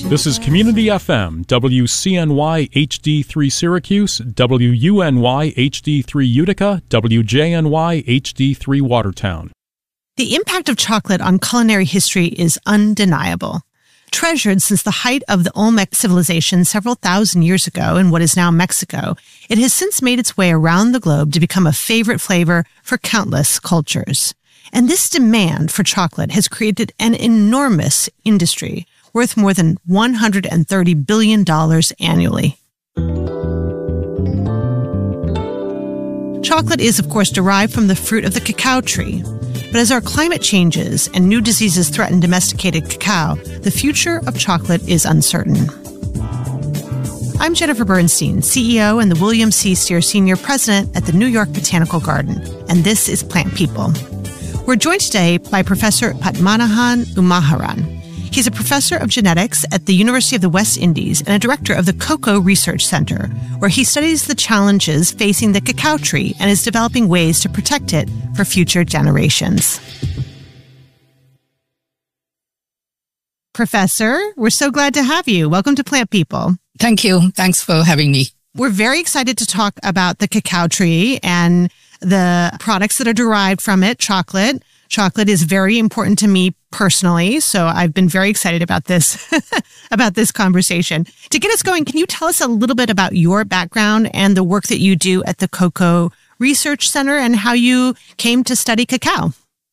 This is Community FM, WCNY HD3 Syracuse, WUNY HD3 Utica, WJNY HD3 Watertown. The impact of chocolate on culinary history is undeniable. Treasured since the height of the Olmec civilization several thousand years ago in what is now Mexico, it has since made its way around the globe to become a favorite flavor for countless cultures. And this demand for chocolate has created an enormous industry worth more than $130 billion annually. Chocolate is, of course, derived from the fruit of the cacao tree. But as our climate changes and new diseases threaten domesticated cacao, the future of chocolate is uncertain. I'm Jennifer Bernstein, CEO and the William C. Steer Sr. President at the New York Botanical Garden, and this is Plant People. We're joined today by Professor Padmanabhan Umaharan. He's a professor of genetics at the University of the West Indies and a director of the Cocoa Research Center, where he studies the challenges facing the cacao tree and is developing ways to protect it for future generations. Professor, we're so glad to have you. Welcome to Plant People. Thank you. Thanks for having me. We're very excited to talk about the cacao tree and the products that are derived from it, chocolate. Chocolate is very important to me personally, so I've been very excited about this about this conversation. To get us going, can you tell us a little bit about your background and the work that you do at the Cocoa Research Center and how you came to study cacao?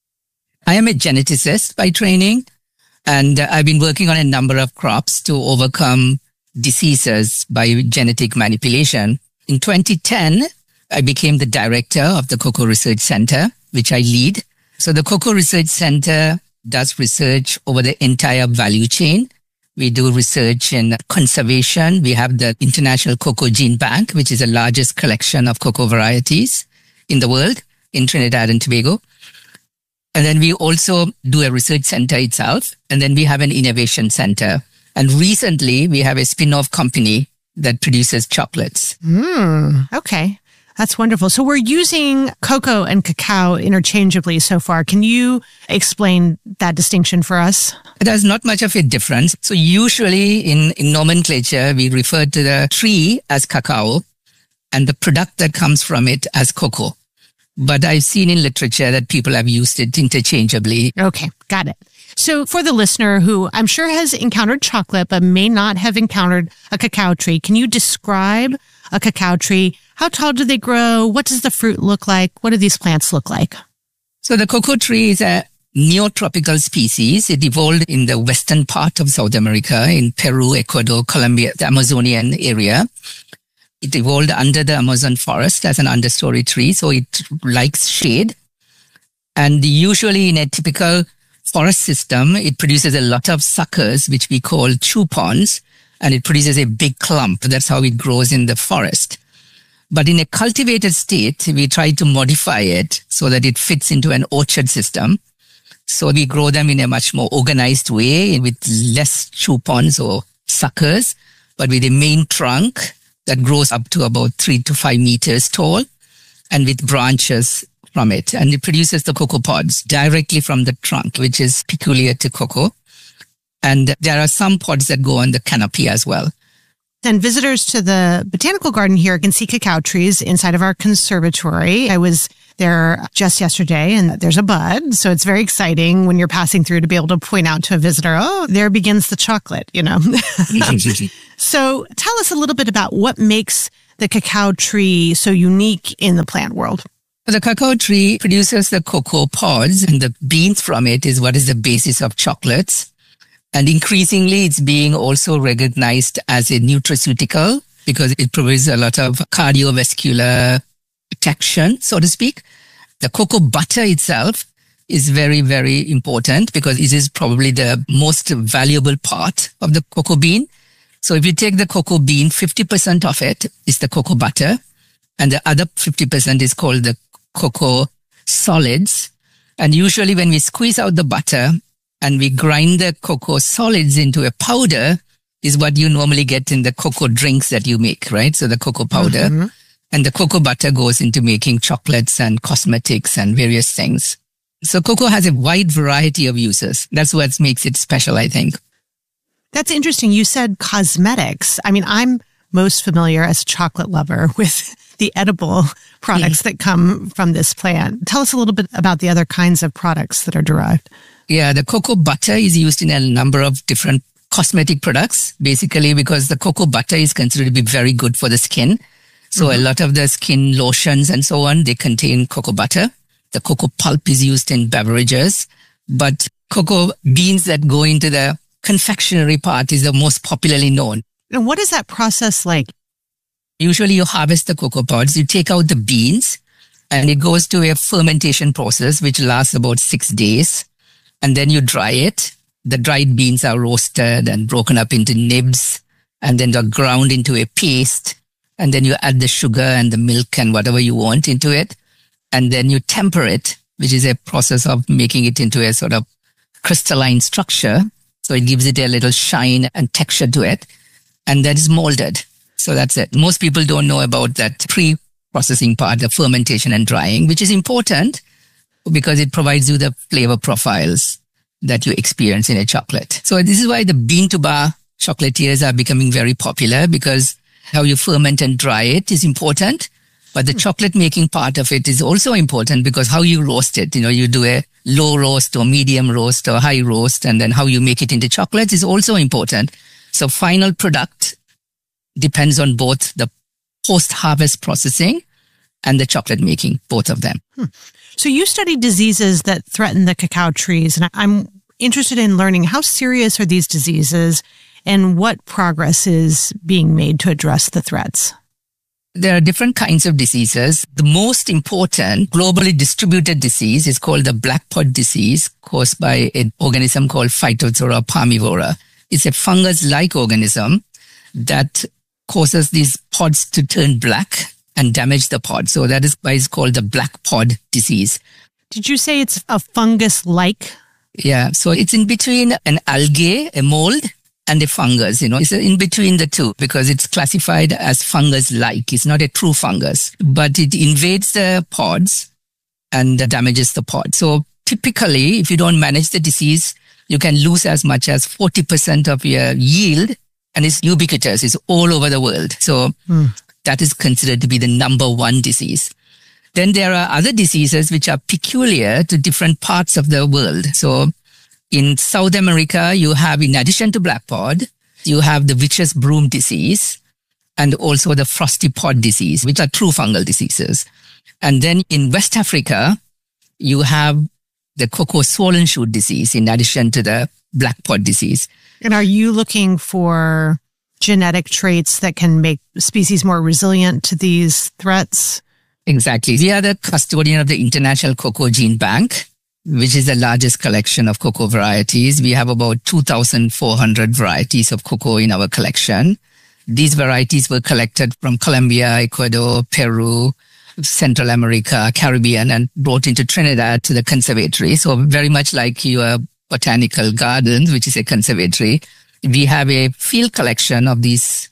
I am a geneticist by training, and I've been working on a number of crops to overcome diseases by genetic manipulation. In 2010, I became the director of the Cocoa Research Center, which I lead. So the Cocoa Research Center does research over the entire value chain. We do research in conservation. We have the International Cocoa Gene Bank, which is the largest collection of cocoa varieties in the world, in Trinidad and Tobago. And then we also do a research center itself. And then we have an innovation center. And recently we have a spin-off company that produces chocolates. Okay. That's wonderful. So we're using cocoa and cacao interchangeably so far. Can you explain that distinction for us? There's not much of a difference. So usually in nomenclature, we refer to the tree as cacao and the product that comes from it as cocoa. But I've seen in literature that people have used it interchangeably. Okay, got it. So for the listener who I'm sure has encountered chocolate but may not have encountered a cacao tree, can you describe a cacao tree? How tall do they grow? What does the fruit look like? What do these plants look like? So the cocoa tree is a neotropical species. It evolved in the western part of South America, in Peru, Ecuador, Colombia, the Amazonian area. It evolved under the Amazon forest as an understory tree, so it likes shade. And usually in a typical forest system, it produces a lot of suckers, which we call chupons, and it produces a big clump. That's how it grows in the forest. But in a cultivated state, we try to modify it so that it fits into an orchard system. So we grow them in a much more organized way with less chupons or suckers, but with a main trunk that grows up to about 3 to 5 meters tall and with branches from it. And it produces the cocoa pods directly from the trunk, which is peculiar to cocoa. And there are some pods that go on the canopy as well. And visitors to the botanical garden here can see cacao trees inside of our conservatory. I was there just yesterday and there's a bud. So it's very exciting when you're passing through to be able to point out to a visitor, oh, there begins the chocolate, you know. So tell us a little bit about what makes the cacao tree so unique in the plant world. The cacao tree produces the cocoa pods, and the beans from it is what is the basis of chocolates. And increasingly, it's being also recognized as a nutraceutical because it provides a lot of cardiovascular protection, so to speak. The cocoa butter itself is very, very important because it is probably the most valuable part of the cocoa bean. So if you take the cocoa bean, 50% of it is the cocoa butter, and the other 50% is called the cocoa solids. And usually when we squeeze out the butter, and we grind the cocoa solids into a powder is what you normally get in the cocoa drinks that you make, right? So the cocoa powder and the cocoa butter goes into making chocolates and cosmetics and various things. So cocoa has a wide variety of uses. That's what makes it special, I think. That's interesting. You said cosmetics. I mean, I'm most familiar as a chocolate lover with the edible products that come from this plant. Tell us a little bit about the other kinds of products that are derived. Yeah, the cocoa butter is used in a number of different cosmetic products, basically because the cocoa butter is considered to be very good for the skin. So a lot of the skin lotions and so on, they contain cocoa butter. The cocoa pulp is used in beverages, but cocoa beans that go into the confectionery part is the most popularly known. And what is that process like? Usually you harvest the cocoa pods, you take out the beans, and it goes to a fermentation process which lasts about 6 days. And then you dry it. The dried beans are roasted and broken up into nibs, and then they're ground into a paste. And then you add the sugar and the milk and whatever you want into it. And then you temper it, which is a process of making it into a sort of crystalline structure. So it gives it a little shine and texture to it. And that is molded. So that's it. Most people don't know about that pre-processing part, the fermentation and drying, which is important because it provides you the flavor profiles that you experience in a chocolate. So this is why the bean-to-bar chocolatiers are becoming very popular, because how you ferment and dry it is important. But the chocolate making part of it is also important, because how you roast it, you do a low roast or medium roast or high roast, and then how you make it into chocolates is also important. So final product depends on both the post-harvest processing and the chocolate making, both of them. So you study diseases that threaten the cacao trees, and I'm interested in learning how serious are these diseases and what progress is being made to address the threats. There are different kinds of diseases. The most important globally distributed disease is called the black pod disease, caused by an organism called Phytophthora parmivora. It's a fungus-like organism that causes these pods to turn black and damage the pod. So that is why it's called the black pod disease. Did you say it's a fungus-like? Yeah. So it's in between an algae, a mold, and a fungus. It's in between the two because it's classified as fungus-like. It's not a true fungus, but it invades the pods and damages the pod. So typically, if you don't manage the disease, you can lose as much as 40% of your yield, and it's ubiquitous. It's all over the world. So that is considered to be the number one disease. Then there are other diseases which are peculiar to different parts of the world. So in South America, you have, in addition to black pod, you have the witch's broom disease and also the frosty pod disease, which are true fungal diseases. And then in West Africa, you have the cocoa swollen shoot disease in addition to the black pod disease. And are you looking for genetic traits that can make species more resilient to these threats? Exactly. We are the custodian of the International Cocoa Gene Bank, which is the largest collection of cocoa varieties. We have about 2,400 varieties of cocoa in our collection. These varieties were collected from Colombia, Ecuador, Peru, Central America, Caribbean, and brought into Trinidad to the conservatory. So very much like your botanical gardens, which is a conservatory, we have a field collection of these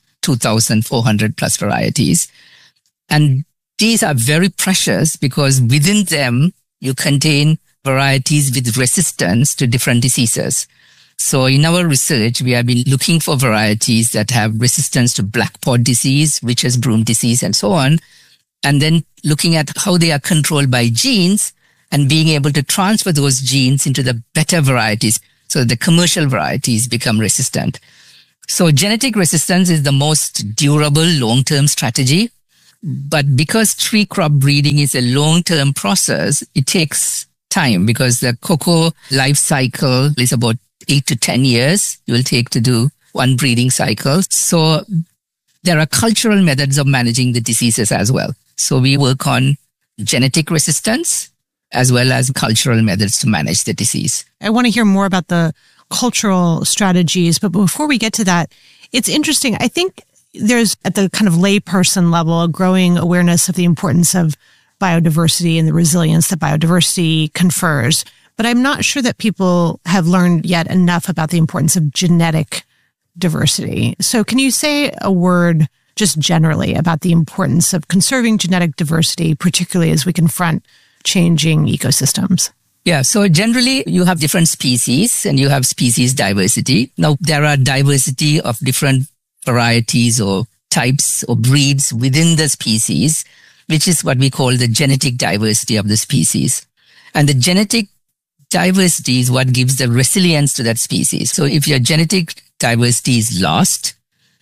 2,400 plus varieties. And these are very precious because within them, you contain varieties with resistance to different diseases. So in our research, we have been looking for varieties that have resistance to black pod disease, witch's broom disease, and so on. And then looking at how they are controlled by genes and being able to transfer those genes into the better varieties so the commercial varieties become resistant. So genetic resistance is the most durable long-term strategy. But because tree crop breeding is a long-term process, it takes time because the cocoa life cycle is about 8 to 10 years you will take to do one breeding cycle. So there are cultural methods of managing the diseases as well. So we work on genetic resistance as well as cultural methods to manage the disease. I want to hear more about the cultural strategies, but before we get to that, it's interesting. I think there's, at the kind of layperson level, a growing awareness of the importance of biodiversity and the resilience that biodiversity confers. But I'm not sure that people have learned yet enough about the importance of genetic diversity. So can you say a word just generally about the importance of conserving genetic diversity, particularly as we confront changing ecosystems? Yeah, so generally you have different species and you have species diversity. Now there are diversity of different varieties or types or breeds within the species, which is what we call the genetic diversity of the species. And the genetic diversity is what gives the resilience to that species. So if your genetic diversity is lost,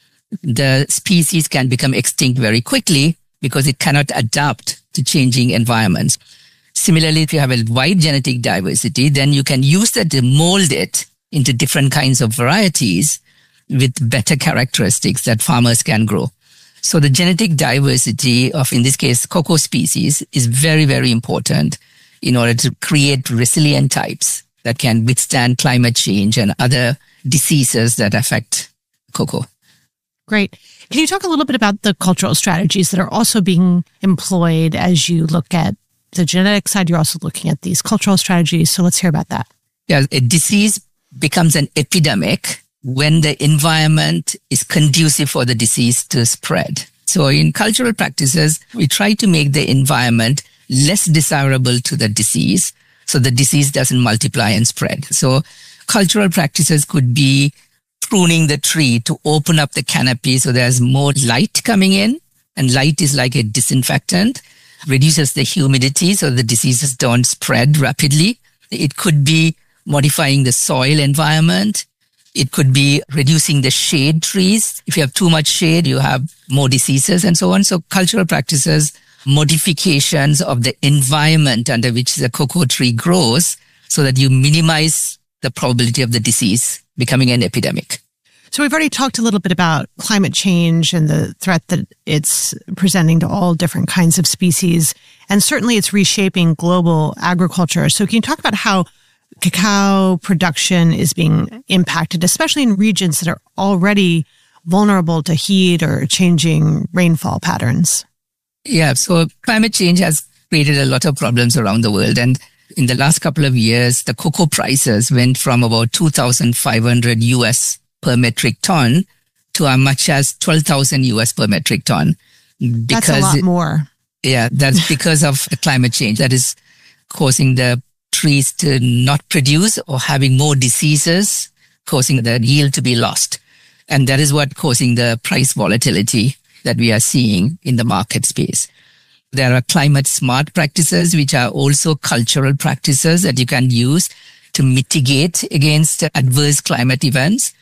the species can become extinct very quickly because it cannot adapt to changing environments. Similarly, if you have a wide genetic diversity, then you can use that to mold it into different kinds of varieties with better characteristics that farmers can grow. So the genetic diversity of, in this case, cocoa species is very, very important in order to create resilient types that can withstand climate change and other diseases that affect cocoa. Great. Can you talk a little bit about the cultural strategies that are also being employed as you look at the genetic side? You're also looking at these cultural strategies. So let's hear about that. Yeah, a disease becomes an epidemic when the environment is conducive for the disease to spread. So in cultural practices, we try to make the environment less desirable to the disease so the disease doesn't multiply and spread. So cultural practices could be pruning the tree to open up the canopy so there's more light coming in, and light is like a disinfectant, reduces the humidity so the diseases don't spread rapidly. It could be modifying the soil environment. It could be reducing the shade trees. If you have too much shade, you have more diseases and so on. So cultural practices, modifications of the environment under which the cocoa tree grows so that you minimize the probability of the disease becoming an epidemic. So we've already talked a little bit about climate change and the threat that it's presenting to all different kinds of species. And certainly it's reshaping global agriculture. So can you talk about how cacao production is being impacted, especially in regions that are already vulnerable to heat or changing rainfall patterns? Yeah, so climate change has created a lot of problems around the world. And in the last couple of years, the cocoa prices went from about 2,500 US per metric ton to as much as 12,000 US per metric ton. That's a lot more. Yeah, that's because of climate change that is causing the trees to not produce or having more diseases, causing the yield to be lost. And that is what causing the price volatility that we are seeing in the market space. There are climate smart practices, which are also cultural practices that you can use to mitigate against adverse climate events.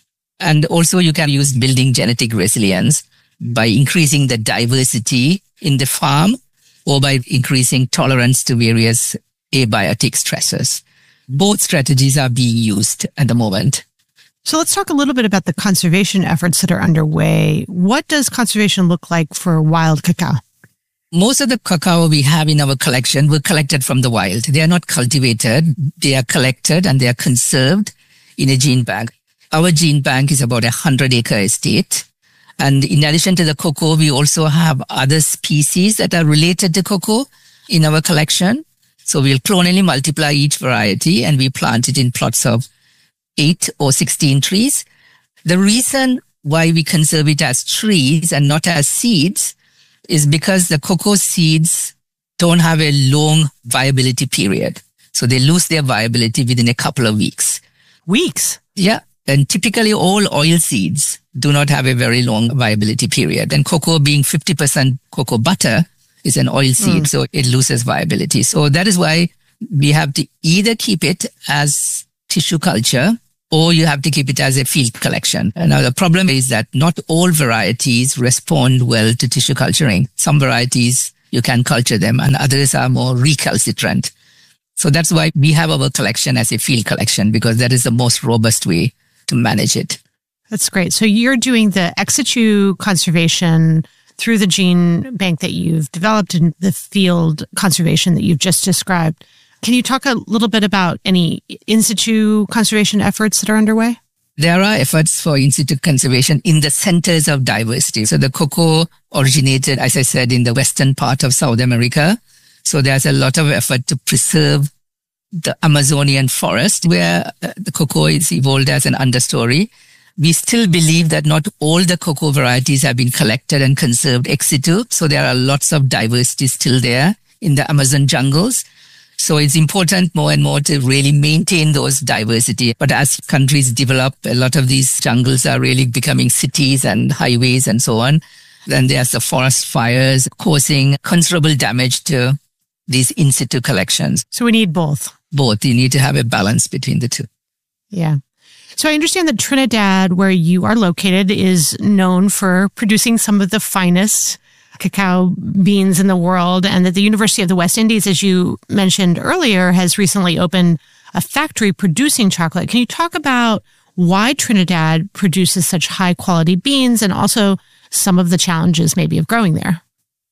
And also you can use building genetic resilience by increasing the diversity in the farm or by increasing tolerance to various abiotic stresses. Both strategies are being used at the moment. So let's talk a little bit about the conservation efforts that are underway. What does conservation look like for wild cacao? Most of the cacao we have in our collection were collected from the wild. They are not cultivated. They are collected and they are conserved in a gene bank. Our gene bank is about 100-acre estate. And in addition to the cocoa, we also have other species that are related to cocoa in our collection. So we'll clonally multiply each variety and we plant it in plots of 8 or 16 trees. The reason why we conserve it as trees and not as seeds is because the cocoa seeds don't have a long viability period. So they lose their viability within a couple of weeks. Weeks? Yeah. And typically all oil seeds do not have a very long viability period. And cocoa being 50% cocoa butter is an oil seed, so it loses viability. So that is why we have to either keep it as tissue culture or you have to keep it as a field collection. And now the problem is that not all varieties respond well to tissue culturing. Some varieties, you can culture them and others are more recalcitrant. So that's why we have our collection as a field collection, because that is the most robust way to manage it. That's great. So you're doing the ex situ conservation through the gene bank that you've developed and the field conservation that you've just described. Can you talk a little bit about any in situ conservation efforts that are underway? There are efforts for in situ conservation in the centers of diversity. So the cocoa originated, as I said, in the western part of South America. So there's a lot of effort to preserve the Amazonian forest where the cocoa is evolved as an understory. We still believe that not all the cocoa varieties have been collected and conserved ex situ. So there are lots of diversity still there in the Amazon jungles. So it's important more and more to really maintain those diversity. But as countries develop, a lot of these jungles are really becoming cities and highways and so on. Then there's the forest fires causing considerable damage to these in situ collections. So we need both. Both. You need to have a balance between the two. Yeah. So I understand that Trinidad, where you are located, is known for producing some of the finest cacao beans in the world, and that the University of the West Indies, as you mentioned earlier, has recently opened a factory producing chocolate. Can you talk about why Trinidad produces such high quality beans and also some of the challenges maybe of growing there?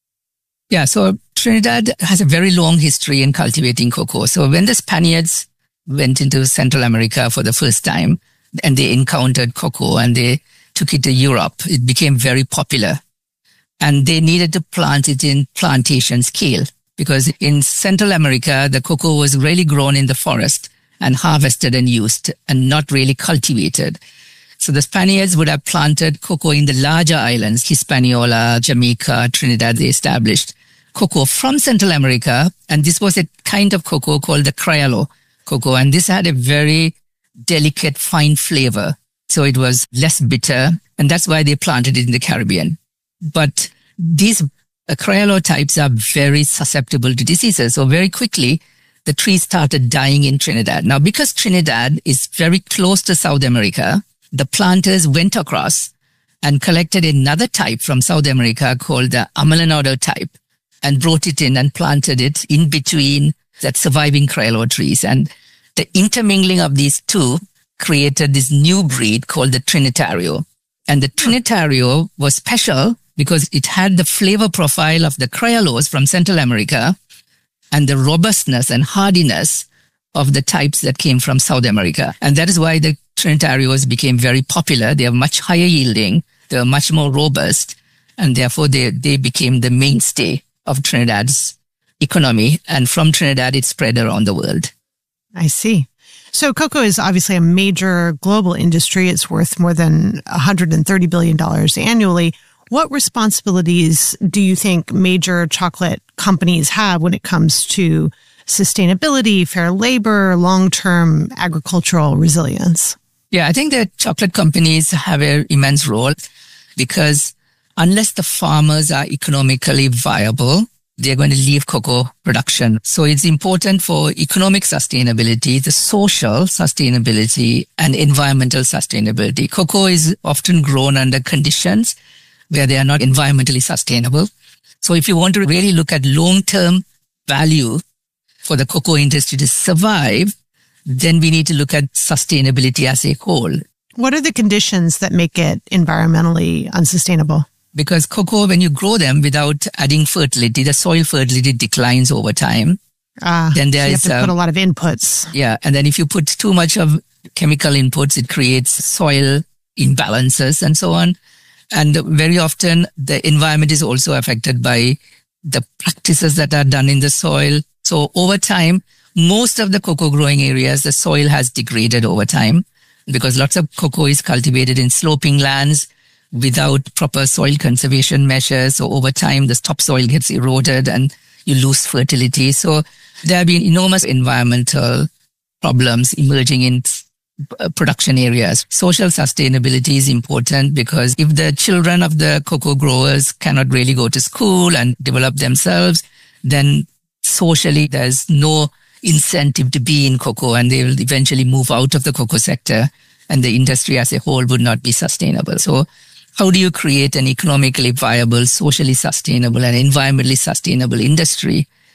Yeah, so Trinidad has a very long history in cultivating cocoa. So when the Spaniards went into Central America for the first time and they encountered cocoa and they took it to Europe, it became very popular. And they needed to plant it in plantation scale because in Central America, the cocoa was really grown in the forest and harvested and used and not really cultivated. So the Spaniards would have planted cocoa in the larger islands, Hispaniola, Jamaica, Trinidad. They established cocoa from Central America. And this was a kind of cocoa called the Criollo cocoa. And this had a very delicate, fine flavor. So it was less bitter. And that's why they planted it in the Caribbean. But these Criollo types are very susceptible to diseases. So very quickly, the trees started dying in Trinidad. Now, because Trinidad is very close to South America, the planters went across and collected another type from South America called the Amelinado type and brought it in and planted it in between that surviving Criollo trees. And the intermingling of these two created this new breed called the Trinitario. And the Trinitario was special because it had the flavor profile of the Criollos from Central America and the robustness and hardiness of the types that came from South America. And that is why the Trinitarios became very popular. They are much higher yielding. They are much more robust. And therefore, they became the mainstay of Trinidad's economy. And from Trinidad, it spread around the world. I see. So cocoa is obviously a major global industry. It's worth more than $130 billion annually. What responsibilities do you think major chocolate companies have when it comes to sustainability, fair labor, long-term agricultural resilience? Yeah, I think that chocolate companies have an immense role because unless the farmers are economically viable, they're going to leave cocoa production. So it's important for economic sustainability, the social sustainability, and environmental sustainability. Cocoa is often grown under conditions where they are not environmentally sustainable. So if you want to really look at long-term value for the cocoa industry to survive, then we need to look at sustainability as a whole. What are the conditions that make it environmentally unsustainable? Because cocoa, when you grow them without adding fertility, the soil fertility declines over time. Then you have to put a lot of inputs. Yeah. And then if you put too much of chemical inputs, it creates soil imbalances and so on. And very often the environment is also affected by the practices that are done in the soil. So over time, most of the cocoa growing areas, the soil has degraded over time because lots of cocoa is cultivated in sloping lands without proper soil conservation measures. So over time, the topsoil gets eroded and you lose fertility. So there have been enormous environmental problems emerging in production areas. Social sustainability is important because if the children of the cocoa growers cannot really go to school and develop themselves, then socially there's no incentive to be in cocoa and they will eventually move out of the cocoa sector and the industry as a whole would not be sustainable. So how do you create an economically viable, socially sustainable and environmentally sustainable industry?